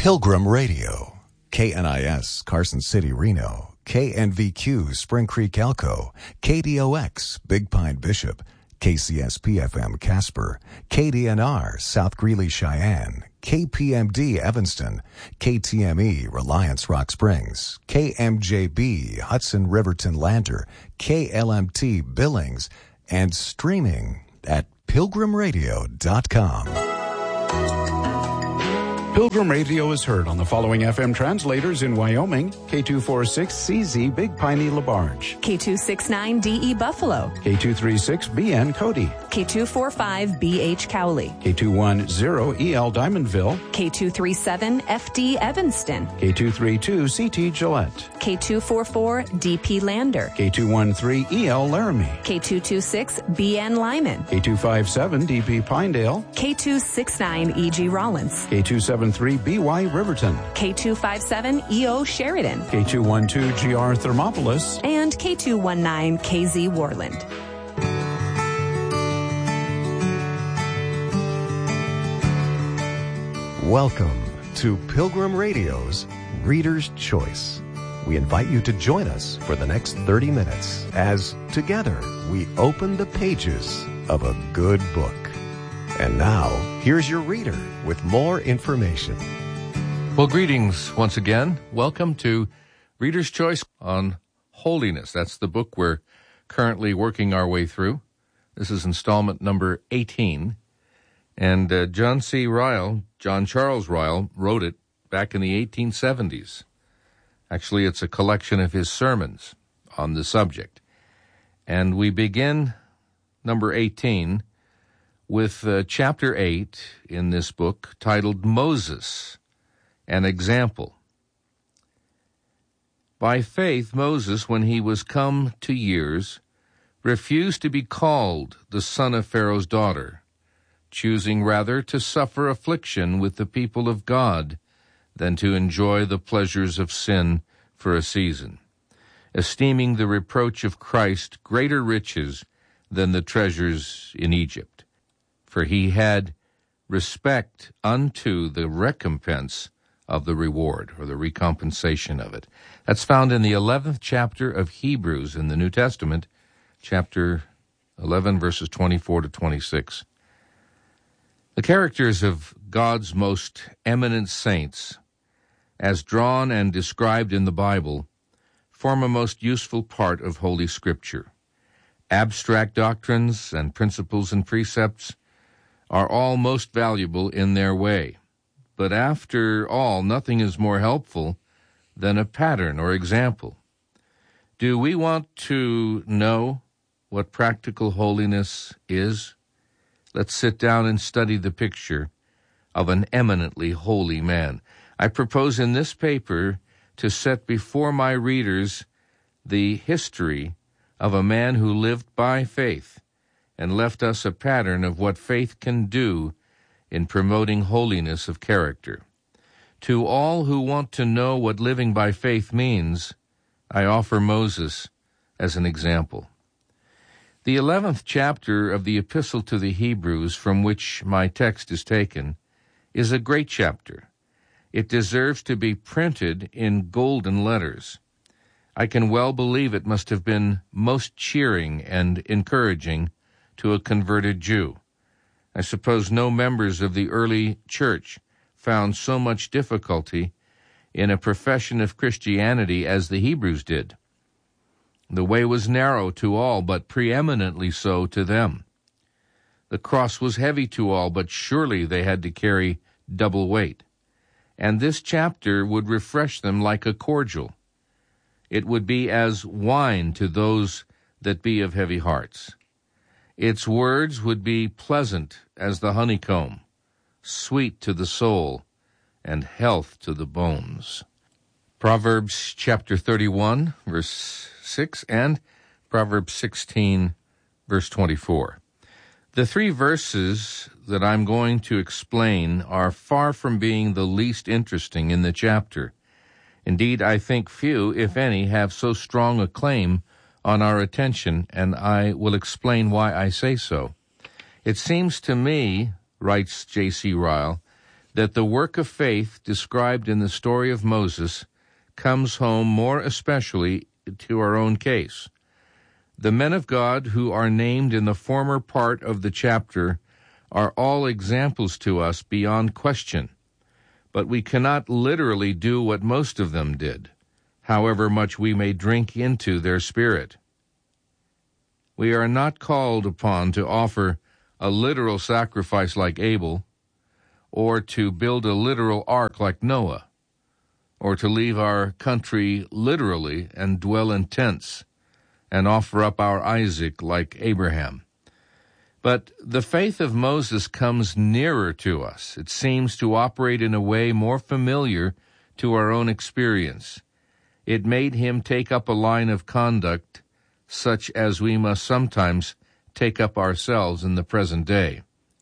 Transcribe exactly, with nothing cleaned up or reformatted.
Pilgrim Radio, K N I S, Carson City, Reno, K N V Q, Spring Creek, Elko, K D O X, Big Pine, Bishop, K C S P F M, Casper, K D N R, South Greeley, Cheyenne, K P M D, Evanston, K T M E, Reliance, Rock Springs, K M J B, Hudson, Riverton, Lander, K L M T, Billings, and streaming at pilgrim radio dot com. Pilgrim Radio is heard on the following F M translators in Wyoming: K two forty-six C Z Big Piney LaBarge, K two sixty-nine D E Buffalo, K two thirty-six B N Cody, K two forty-five B H Cowley, K two ten E L Diamondville, K two thirty-seven F D Evanston, K two thirty-two C T Gillette, K two forty-four D P Lander, K two thirteen E L Laramie, K two twenty-six B N Lyman, K two fifty-seven D P Pinedale, K two sixty-nine E G Rollins, K two seventy-three B Y Riverton, K two fifty-seven E O Sheridan, K two twelve G R Thermopolis, and K two nineteen K Z Warland. Welcome to Pilgrim Radio's Reader's Choice. We invite you to join us for the next thirty minutes as together we open the pages of a good book. And now, here's your reader with more information. Well, greetings once again. Welcome to Reader's Choice on Holiness. That's the book we're currently working our way through. This is installment number eighteen. And uh, John C. Ryle, John Charles Ryle, wrote it back in the eighteen seventies. Actually, it's a collection of his sermons on the subject. And we begin number eighteen with uh, chapter eight in this book titled Moses, an Example. By faith, Moses, when he was come to years, refused to be called the son of Pharaoh's daughter, choosing rather to suffer affliction with the people of God than to enjoy the pleasures of sin for a season, esteeming the reproach of Christ greater riches than the treasures in Egypt. For he had respect unto the recompense of the reward, or the recompensation of it. That's found in the eleventh chapter of Hebrews in the New Testament, chapter eleven, verses twenty-four to twenty-six. The characters of God's most eminent saints, as drawn and described in the Bible, form a most useful part of Holy Scripture. Abstract doctrines and principles and precepts are all most valuable in their way. But after all, nothing is more helpful than a pattern or example. Do we want to know what practical holiness is? Let's sit down and study the picture of an eminently holy man. I propose in this paper to set before my readers the history of a man who lived by faith and left us a pattern of what faith can do in promoting holiness of character. To all who want to know what living by faith means, I offer Moses as an example. The eleventh chapter of the Epistle to the Hebrews, from which my text is taken, is a great chapter. It deserves to be printed in golden letters. I can well believe it must have been most cheering and encouraging to a converted Jew. I suppose no members of the early church found so much difficulty in a profession of Christianity as the Hebrews did. The way was narrow to all, but preeminently so to them. The cross was heavy to all, but surely they had to carry double weight. And this chapter would refresh them like a cordial. It would be as wine to those that be of heavy hearts. Its words would be pleasant as the honeycomb, sweet to the soul, and health to the bones. Proverbs chapter thirty-one, verse six, and Proverbs sixteen, verse twenty-four. The three verses that I'm going to explain are far from being the least interesting in the chapter. Indeed, I think few, if any, have so strong a claim on our attention, and I will explain why I say so. It seems to me, writes J C Ryle, that the work of faith described in the story of Moses comes home more especially to our own case. The men of God who are named in the former part of the chapter are all examples to us beyond question, but we cannot literally do what most of them did, however much we may drink into their spirit. We are not called upon to offer a literal sacrifice like Abel, or to build a literal ark like Noah, or to leave our country literally and dwell in tents, and offer up our Isaac like Abraham. But the faith of Moses comes nearer to us. It seems to operate in a way more familiar to our own experience. It made him take up a line of conduct such as we must sometimes take up ourselves in the present day.